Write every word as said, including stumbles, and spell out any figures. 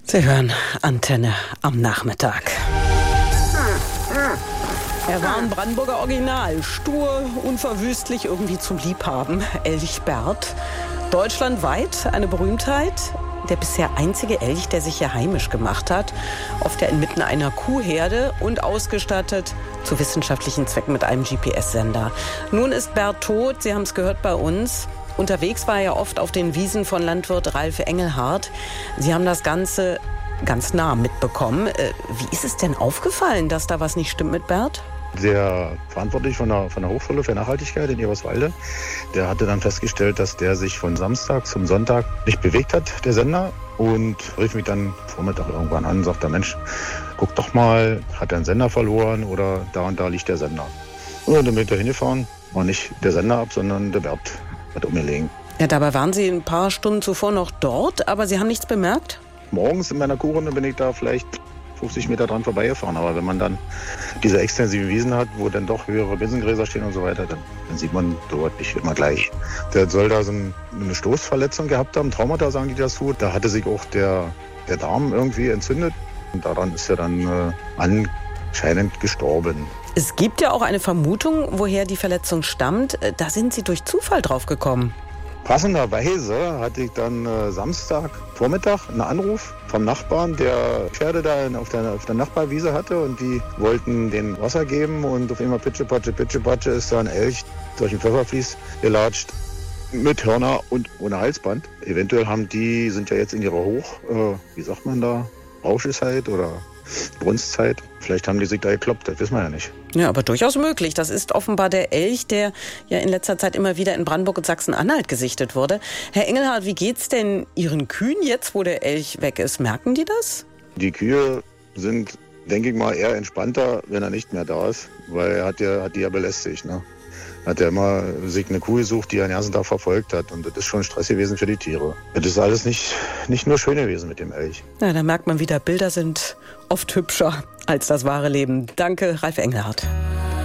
Sie hören Antenne am Nachmittag. Er war ein Brandenburger Original, stur, unverwüstlich, irgendwie zum Liebhaben. Elch Bert, deutschlandweit eine Berühmtheit. Der bisher einzige Elch, der sich hier heimisch gemacht hat. Oft ja inmitten einer Kuhherde und ausgestattet zu wissenschaftlichen Zwecken mit einem G P S-Sender. Nun ist Bert tot, Sie haben es gehört bei uns. Unterwegs war er oft auf den Wiesen von Landwirt Ralf Engelhardt. Sie haben das Ganze ganz nah mitbekommen. Wie ist es denn aufgefallen, dass da was nicht stimmt mit Bert? Der Verantwortliche von der, von der Hochschule für Nachhaltigkeit in Eberswalde, der hatte dann festgestellt, dass der sich von Samstag zum Sonntag nicht bewegt hat, der Sender. Und rief mich dann Vormittag irgendwann an und sagte, Mensch, guck doch mal, hat er einen Sender verloren oder da und da liegt der Sender. Und dann bin ich da hingefahren, war nicht der Sender ab, sondern der Bert hat umgelegen. Ja, dabei waren Sie ein paar Stunden zuvor noch dort, aber Sie haben nichts bemerkt? Morgens in meiner Kuhrunde bin ich da vielleicht fünfzig Meter dran vorbeigefahren. Aber wenn man dann diese extensiven Wiesen hat, wo dann doch höhere Binsengräser stehen und so weiter, dann, dann sieht man dort nicht immer gleich. Der soll da so eine Stoßverletzung gehabt haben, Traumata sagen die das tut. Da hatte sich auch der, der Darm irgendwie entzündet und daran ist er dann äh, anscheinend gestorben. Es gibt ja auch eine Vermutung, woher die Verletzung stammt. Da sind Sie durch Zufall drauf gekommen. Passenderweise hatte ich dann äh, Samstag Vormittag einen Anruf vom Nachbarn, der Pferde da auf der, auf der Nachbarwiese hatte und die wollten den Wasser geben und auf einmal Pitsche, Patsche, Pitsche, Patsche ist da ein Elch durch den Pfefferfließ gelatscht mit Hörner und ohne Halsband. Eventuell haben die, sind ja jetzt in ihrer Hoch, äh, wie sagt man da, Rauscheszeit oder Brunstzeit. Vielleicht haben die sich da gekloppt, das wissen wir ja nicht. Ja, aber durchaus möglich. Das ist offenbar der Elch, der ja in letzter Zeit immer wieder in Brandenburg und Sachsen-Anhalt gesichtet wurde. Herr Engelhardt, wie geht's denn Ihren Kühen jetzt, wo der Elch weg ist? Merken die das? Die Kühe sind, denke ich mal, eher entspannter, wenn er nicht mehr da ist, weil er hat, ja, hat die ja belästigt, ne? Hat er immer sich eine Kuh gesucht, die er den ganzen Tag verfolgt hat. Und das ist schon Stress gewesen für die Tiere. Das ist alles nicht, nicht nur schön gewesen mit dem Elch. Ja, da merkt man wieder, Bilder sind oft hübscher als das wahre Leben. Danke, Ralf Engelhardt.